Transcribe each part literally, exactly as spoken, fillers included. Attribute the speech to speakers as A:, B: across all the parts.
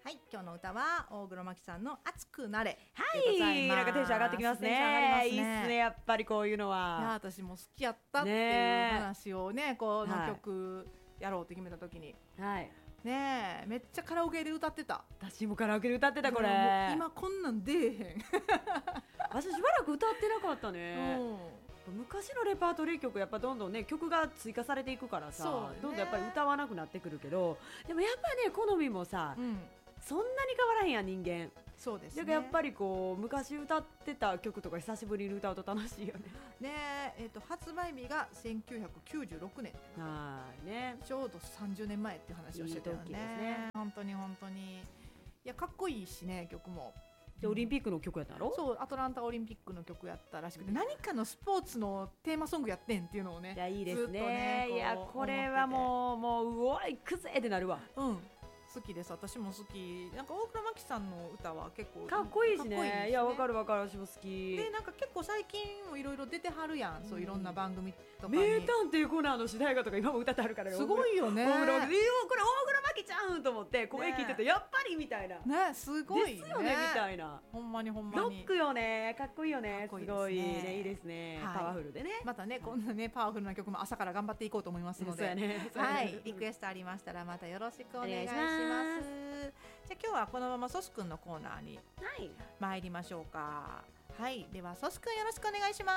A: はい、今日の歌は大黒摩季さんの熱くなれ。
B: はい、なんかテンション上がってきますね。
A: テンション上がりますね。
B: いいっすね、やっぱりこういうのは。
A: いや、私も好きやったっていう話をね、この曲やろうって決めた時に。はい。ねえ、めっちゃカラオケで歌ってた。
B: 私もカラオケで歌ってたこれ。
A: 今こんなん出えへん。
B: 私しばらく歌ってなかったね。うん、昔のレパートリー曲やっぱどんどんね曲が追加されていくからさ、ね、どんどんやっぱり歌わなくなってくるけど、でもやっぱね好みもさ、うん、そんなに変わらへんやん人間。
A: そうですね。
B: だからやっぱりこう昔歌ってた曲とか久しぶりに歌うと楽しいよね。
A: ねえ、えーと発売日がせんきゅうひゃくきゅうじゅうろくねん。はいね。ちょうどさんじゅうねんまえっていう話をしてたよね。いい時ですね。本当に本当に。いやかっこいいしね曲も。
B: でオリンピックの曲やったろ。
A: そうアトランタオリンピックの曲やったらしくて、何かのスポーツのテーマソングやってんっていうのをね。
B: いやいいですね。ねいやこれはもうもううおいくぜってなるわ。うん
A: 好きです。私も好き。なんか大倉摩季さんの歌は結構
B: かっこいいしね。いいしね。いやわかるわかる、私も好き
A: で、なんか結構最近もいろいろ出てはるやん、うん、そういろんな番組とかに。
B: 名探偵コナンの主題歌とか今も歌ってはるからよ。
A: すごいよね。
B: 大黒これ大黒摩季ちゃんと思って声聞いてて、ね、やっぱりみたいな
A: ね、すごいね
B: ですよねみたいな。
A: ほんまにほんまに
B: ロックよね。かっこいいよね。すごいね、いいですね、
A: はい、
B: パワフルでね。
A: またね、こんなねパワフルな曲も朝から頑張っていこうと思いますので、そうやね、そうやね、はい、リクエストありましたらまたよろしくお願いします。じゃあ今日はこのままソスくんのコーナーに参りましょうか。はい、ではソスくんよろしくお願いします。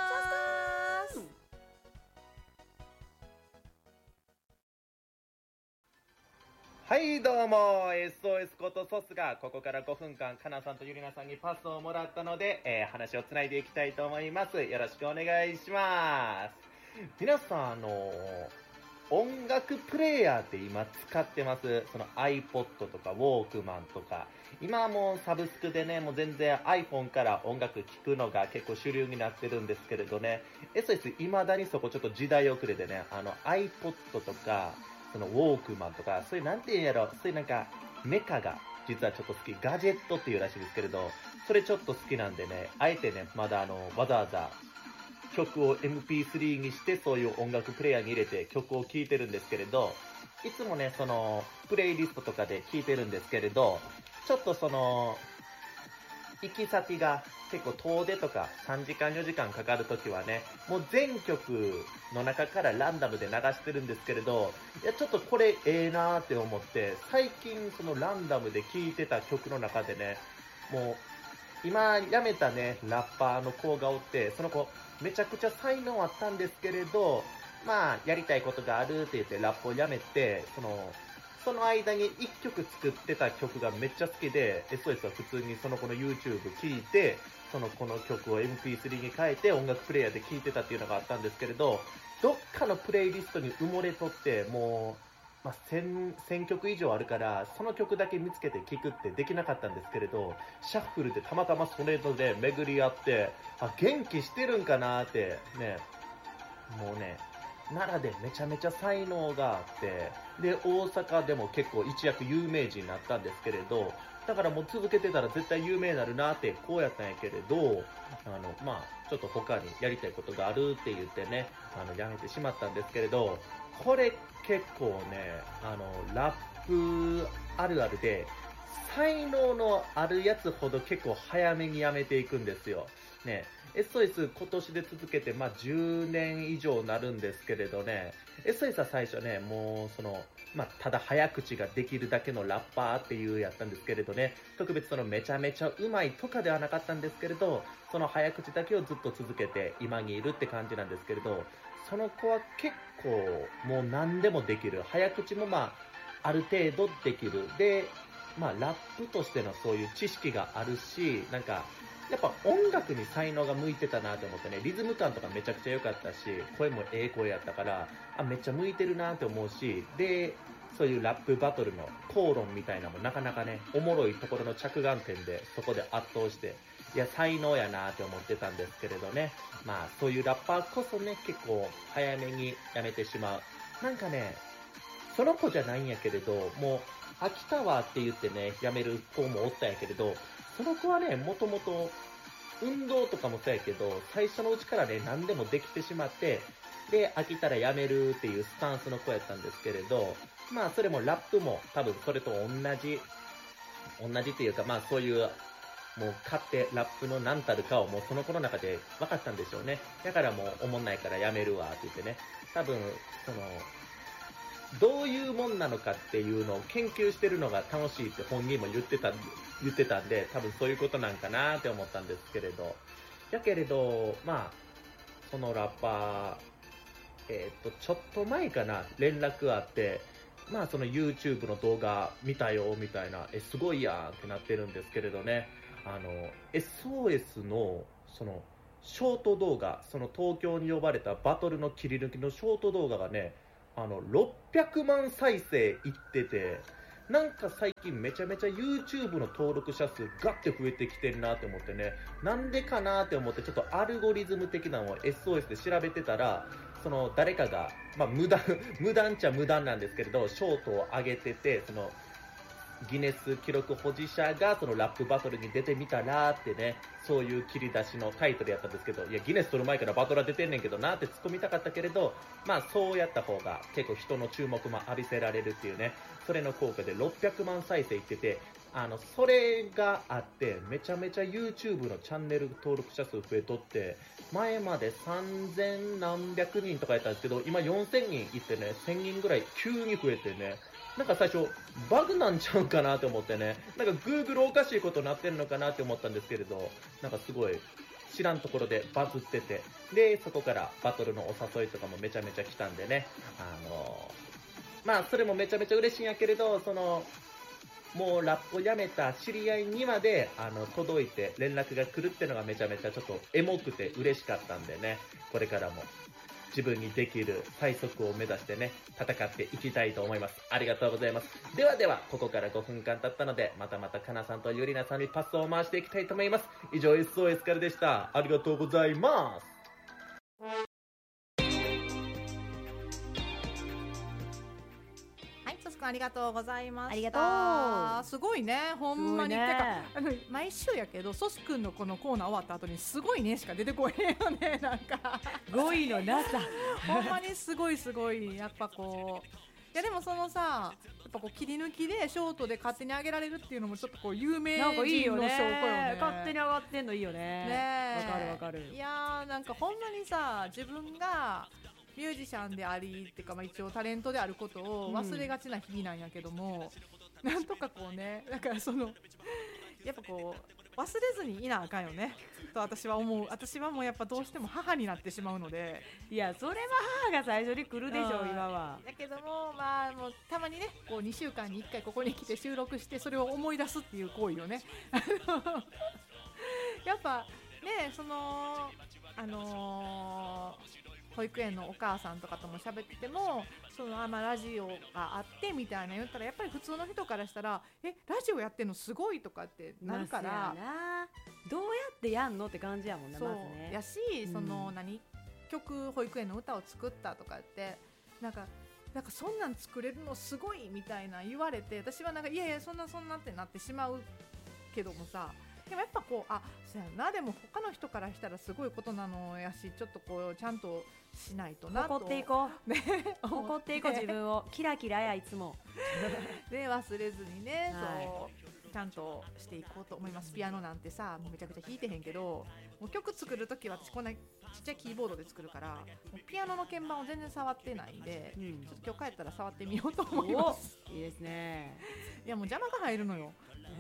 C: はいどうも エスオーエス ことソスがここからごふんかんかなさんとゆりなさんにパスをもらったので、えー、話をつないでいきたいと思います。よろしくお願いします。皆さんあのー音楽プレイヤーって今使ってます。その iPod とかウォークマンとか。今はもうサブスクでね、もう全然 iPhone から音楽聴くのが結構主流になってるんですけれどね。エスオーエス 未だにそこちょっと時代遅れでね、あの iPod とか、そのウォークマンとか、そういうなんて言うんやろ、そういうなんかメカが実はちょっと好き。ガジェットっていうらしいですけれど、それちょっと好きなんでね、あえてね、まだあの、わざわざ曲を エムピースリー にしてそういう音楽プレイヤーに入れて曲を聴いてるんですけれど、いつもね、その、プレイリストとかで聴いてるんですけれど、ちょっとその、行き先が結構遠出とかさんじかんよじかんかかるときはね、もう全曲の中からランダムで流してるんですけれど、いやちょっとこれええなーって思って、最近そのランダムで聴いてた曲の中でね、もう今辞めたね、ラッパーの子がおって、その子めちゃくちゃ才能あったんですけれど、まあやりたいことがあるって言ってラップをやめて、そのその間に一曲作ってた曲がめっちゃ好きで、エスオーエス は普通にその子の YouTube 聞いて、その子の曲を エムピースリー に変えて音楽プレイヤーで聴いてたっていうのがあったんですけれど、どっかのプレイリストに埋もれとって、もう、まあ、1000、1000曲以上あるから、その曲だけ見つけて聴くってできなかったんですけれど、シャッフルでたまたまそれとで巡り合って、あ、元気してるんかなーって、ね、もうね、奈良でめちゃめちゃ才能があって、で、大阪でも結構一躍有名人になったんですけれど、だからもう続けてたら絶対有名になるなってこうやったんやけれど、あの、まあちょっと他にやりたいことがあるって言ってね、あの、やめてしまったんですけれど、これ結構ね、あの、ラップあるあるで、才能のあるやつほど結構早めにやめていくんですよ。ね、エスオーエス 今年で続けて、まあ、じゅうねん以上なるんですけれどね、エスオーエス は最初ね、もう、その、まあ、ただ早口ができるだけのラッパーっていうやったんですけれどね、特別そのめちゃめちゃ上手いとかではなかったんですけれど、その早口だけをずっと続けて今にいるって感じなんですけれど、その子は結構もう何でもできる。早口もまあ、ある程度できる。で、まあ、ラップとしてのそういう知識があるし、なんか、やっぱ音楽に才能が向いてたなと思ってね、リズム感とかめちゃくちゃ良かったし、声もええ声やったから、あ、めっちゃ向いてるなって思うし、で、そういうラップバトルの口論みたいなのもなかなかね、おもろいところの着眼点で、そこで圧倒して、いや、才能やなって思ってたんですけれどね、まあ、そういうラッパーこそね、結構早めにやめてしまう。なんかね、その子じゃないんやけれど、もう、飽きたわって言ってね、やめる子もおったんやけれど、その子はね、もともと、運動とかもそうやけど、最初のうちからね、何でもできてしまって、で、飽きたらやめるっていうスタンスの子やったんですけれど、まあ、それもラップも多分それと同じ同じというか、まあそういう、もう買ってラップの何たるかをもうその子の中で分かったんでしょうね。だからもうおもんないからやめるわって言ってね。多分、その、どういうもんなのかっていうのを研究してるのが楽しいって本人も言ってた、言ってたんで、多分そういうことなんかなって思ったんですけれど。やけれど、まあ、そのラッパー、えっと、ちょっと前かな、連絡あって、まあその YouTube の動画見たよみたいな、え、すごいやんってなってるんですけれどね。あの エスオーエス のそのショート動画、その東京に呼ばれたバトルの切り抜きのショート動画がね、あのろっぴゃくまん再生いってて、なんか最近めちゃめちゃ YouTube の登録者数ガッて増えてきてるなって思ってね、なんでかなって思ってちょっとアルゴリズム的なのを エスオーエス で調べてたら、その誰かが、まあ無断、無断っちゃ無断なんですけれど、ショートを上げてて、そのギネス記録保持者がそのラップバトルに出てみたらってね、そういう切り出しのタイトルやったんですけど、いやギネス取る前からバトラー出てんねんけどなって突っ込みたかったけれど、まあそうやった方が結構人の注目も浴びせられるっていうね、それの効果でろっぴゃくまん再生いってて、あのそれがあってめちゃめちゃ YouTube のチャンネル登録者数増えとって、前までさんぜんなんびゃくにんとかやったんですけど、今よんせんにんいってね、せんにんぐらい急に増えてね、なんか最初バグなんちゃうかなと思ってね、なんか Google おかしいことになってるのかなって思ったんですけれど、なんかすごい知らんところでバズってて、でそこからバトルのお誘いとかもめちゃめちゃ来たんでね、あのー、まあそれもめちゃめちゃ嬉しいんやけれど、そのもうラップをやめた知り合いにまであの届いて連絡が来るっていうのがめちゃめちゃちょっとエモくて嬉しかったんでね、これからも自分にできる最速を目指してね、戦っていきたいと思います。ありがとうございます。ではでは、ここからごふんかん経ったので、またまたかなさんとゆりなさんにパスを回していきたいと思います。以上 エスオーエス からでした。ありがとうございます。
A: ありがとうございました。
B: ありがとう。
A: すごいね、ほんまに。
B: ね、
A: てかあの毎週やけど、ソス君のこのコーナー終わった後にすごいねしか出てこへんよね。なんか
B: 語彙のなさ。
A: ほんまにすごいすごい、やっぱこう。いやでもそのさ、やっぱこう切り抜きでショートで勝手に上げられるっていうのもちょっとこう有名人の証拠よね。
B: ね、勝手に上がってんのいいよね。
A: ね、
B: わかるわかる。
A: いやーなんかほんまにさ、自分がミュージシャンでありっていうか、まあ、一応タレントであることを忘れがちな日々なんやけども、うん、なんとかこうね、だからそのやっぱこう忘れずにいなあかんよねと私は思う。私はもうやっぱどうしても母になってしまうので、
B: いやそれは母が最初に来るでしょ、うん、今は。
A: だけどもまあもうたまにね、こうにしゅうかんにいっかいここに来て収録してそれを思い出すっていう行為をねやっぱね、そのあのー保育園のお母さんとかとも喋ってても、そのあ、まあ、ラジオがあってみたいな言ったら、やっぱり普通の人からしたらえラジオやってんのすごいとかってなるから、
B: どうやってやんのって感じやもんね。
A: そう
B: まずね、
A: やし、その、うん、何曲保育園の歌を作ったとかってなんかなんかそんなん作れるのすごいみたいな言われて、私はなんかいやいやそんなそんなってなってしまうけどもさ、でもやっぱこう、あ、そうやな、でも他の人からしたらすごいことなのやし、ちょっとこうちゃんとしないとなと
B: 誇っていこう、ね、誇っていこう自分をキラキラやいつも
A: で忘れずにね、
B: はい、
A: そうちゃんとしていこうと思います。ピアノなんてさ、もうめちゃくちゃ弾いてへんけど、もう曲作るときは私こんなちっちゃいキーボードで作るから、もうピアノの鍵盤を全然触ってないんで、うん、ちょっと今日帰ったら触ってみようと思います。
B: いいですね。
A: いやもう邪魔が入るのよ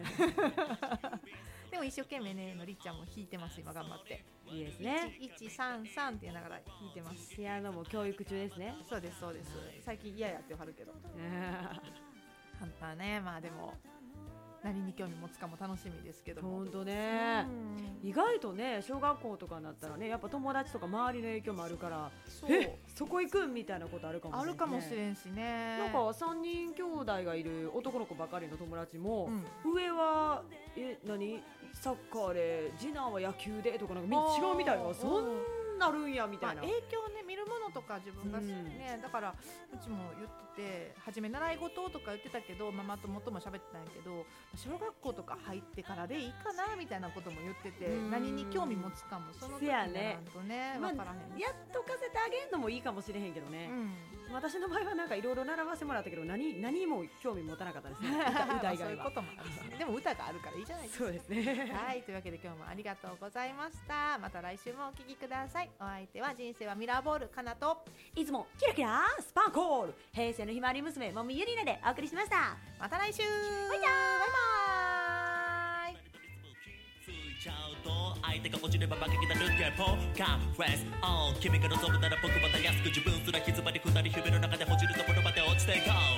A: でも一生懸命ね、のりっちゃんも弾いてます。今頑張って
B: いいですね。
A: いちさんさんって言いながら弾いてます。
B: ピアノも教育中ですね。
A: そうですそうです。最近嫌やって言わはるけど本当はね、まあでも何に興味持つかも楽しみですけども。
B: 本当ね、うん、意外とね、小学校とかになったらね、やっぱ友達とか周りの影響もあるから、そうえそこ行くみたいなことあるかもしれない、ね、
A: あるかもしれんしね。
B: なんかさんにん兄弟がいる男の子ばかりの友達も、うん、上はえ何サッカーで次男は野球でとかなんか違うみたいな、そんなるんやみたいな、
A: まあ、影響ね見るものとか自分がね、うん、だからうちも言ってて初め習い事とか言ってたけどママ友とも喋ってたんやけど小学校とか入ってからでいいかなみたいなことも言ってて、うん、何に興味持つかもその時にならんとね分からへん、
B: まあ、やっとかせてあげるのもいいかもしれへんけどね、うん、私の場合はなんかいろいろ習わせてもらったけど 何, 何も興味持たなかったですね歌以外は
A: そういうこともあるし、ね、でも歌があるからいいじゃないですか。
B: そうですね
A: はいというわけで今日もありがとうございました。また来週もお聞きください。お相手は人生はミラーボールかなと
B: いつもキラキラスパーコール平成のひまわり娘もみゆりなでお送りしました。
A: また来週
B: バイバ
A: イバイバイ
D: ちゃうと相手が落ちれば負けたルッケポーカーフレスオン君が望むなら僕また安く自分すら気づまり二人夢の中で落ちるところまで落ちていこう